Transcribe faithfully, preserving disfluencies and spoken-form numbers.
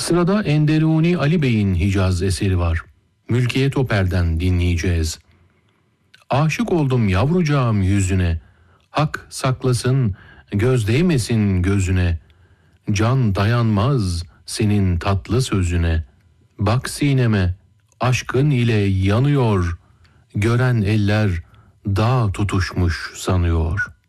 Sırada Enderuni Ali Bey'in Hicaz eseri var. Mülkiye Toper'den dinleyeceğiz. Aşık oldum yavrucağım yüzüne, hak saklasın, göz değmesin gözüne. Can dayanmaz senin tatlı sözüne. Bak sineme, aşkın ile yanıyor, gören eller dağ tutuşmuş sanıyor.''